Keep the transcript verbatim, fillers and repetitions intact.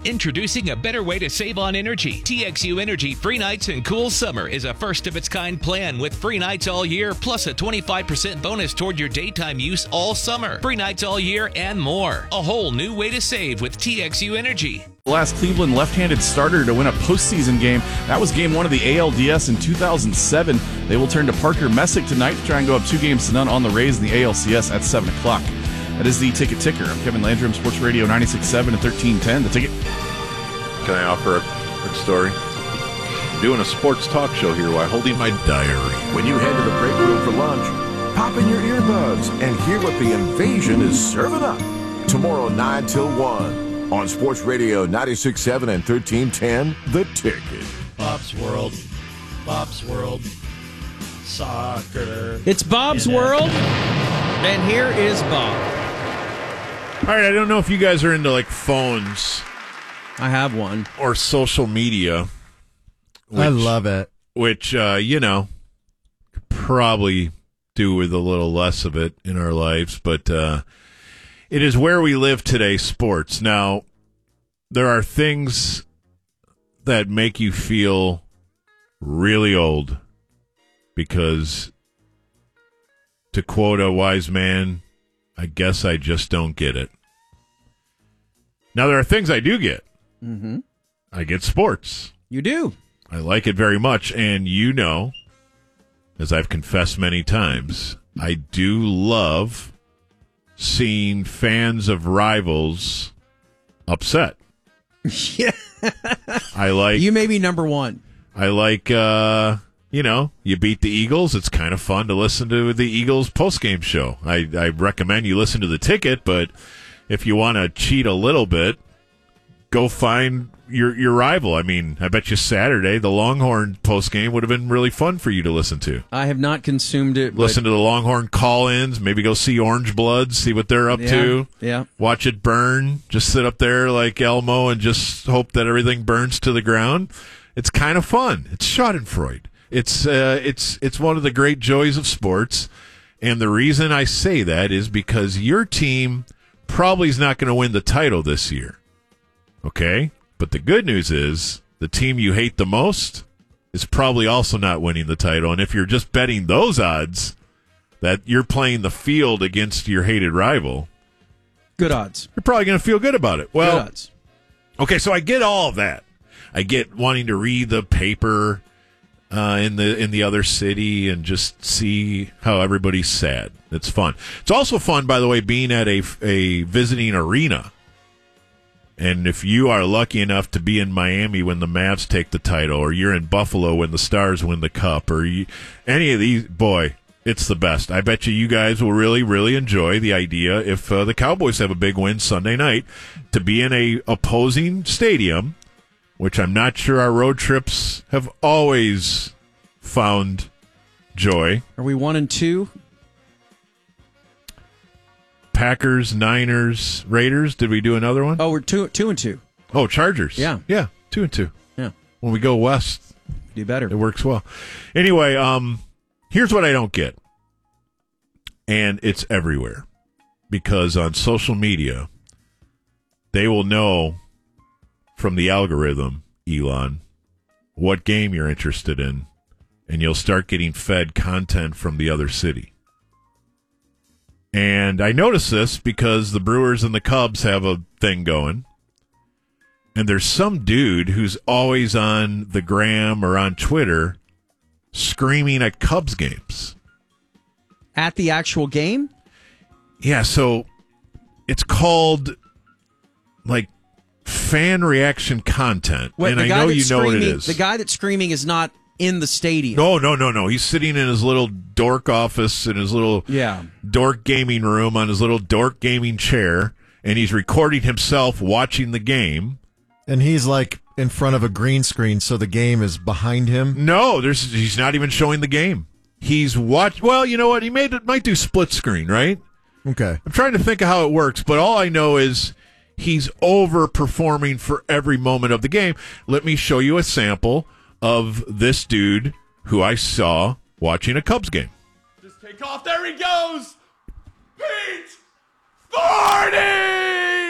Introducing a better way to save on energy. T X U Energy Free Nights and Cool Summer is a first-of-its-kind plan with free nights all year, plus a twenty-five percent bonus toward your daytime use all summer. Free nights all year and more. A whole new way to save with T X U Energy. The last Cleveland left-handed starter to win a postseason game. That was game one of the A L D S in two thousand seven. They will turn to Parker Messick tonight to try and go up two games to none on the Rays in the A L C S at seven o'clock. That is the Ticket Ticker. I'm Kevin Landrum, Sports Radio ninety-six point seven and thirteen ten. The Ticket. Can I offer a quick story? I'm doing a sports talk show here while holding my diary. When you head to the break room for lunch, pop in your earbuds and hear what the invasion is serving up. Tomorrow, nine till one. On Sports Radio ninety-six point seven and thirteen ten, The Ticket. Bob's World. Bob's World. Soccer. It's Bob's World, and here is Bob. All right, I don't know if you guys are into, like, phones. I have one. Or social media. Which, I love it. Which, uh, you know, could probably do with a little less of it in our lives, but uh, it is where we live today, sports. Now, there are things that make you feel really old because, to quote a wise man, I guess I just don't get it. Now, there are things I do get. Mm-hmm. I get sports. You do. I like it very much, and you know, as I've confessed many times, I do love seeing fans of rivals upset. Yeah. I like... You may be number one. I like, uh, you know, you beat the Eagles. It's kind of fun to listen to the Eagles postgame show. I, I recommend you listen to The Ticket, but if you want to cheat a little bit, go find your your rival. I mean, I bet you Saturday, the Longhorn postgame would have been really fun for you to listen to. I have not consumed it. Listen to the Longhorn call-ins, maybe go see Orange Bloods, see what they're up yeah, to. Yeah. Watch it burn. Just sit up there like Elmo and just hope that everything burns to the ground. It's kind of fun. It's Schadenfreude. It's uh, it's it's one of the great joys of sports. And the reason I say that is because your team probably is not going to win the title this year. Okay? But the good news is the team you hate the most is probably also not winning the title. And if you're just betting those odds that you're playing the field against your hated rival, good odds. You're probably going to feel good about it. Well, good odds. Okay, so I get all of that. I get wanting to read the paper uh, in the in the other city and just see how everybody's sad. It's fun. It's also fun, by the way, being at a, a visiting arena. And if you are lucky enough to be in Miami when the Mavs take the title, or you're in Buffalo when the Stars win the Cup, or you, any of these, boy, it's the best. I bet you you guys will really, really enjoy the idea if uh, the Cowboys have a big win Sunday night to be in a opposing stadium, which I'm not sure our road trips have always found joy. Are we one and two? Packers, Niners, Raiders. Did we do another one? Oh, we're two, two and two. Oh, Chargers. Yeah, yeah, two and two. Yeah. When we go west, do better. It works well. Anyway, um, here's what I don't get, and it's everywhere, because on social media, they will know from the algorithm, Elon, what game you're interested in, and you'll start getting fed content from the other city. And I notice this because the Brewers and the Cubs have a thing going. And there's some dude who's always on the gram or on Twitter screaming at Cubs games. At the actual game? Yeah, so it's called, like, fan reaction content. Wait, and the I guy know that's you know what it screaming- is. The guy that's screaming is not in the stadium. No, no, no, no. He's sitting in his little dork office in his little yeah. dork gaming room on his little dork gaming chair, and he's recording himself watching the game. And he's like in front of a green screen, so the game is behind him. No, there's he's not even showing the game. He's watch. Well, you know what? He made it might do split screen, right? Okay. I'm trying to think of how it works, but all I know is he's overperforming for every moment of the game. Let me show you a sample of this dude who I saw watching a Cubs game. Just take off. There he goes. Pete Varney!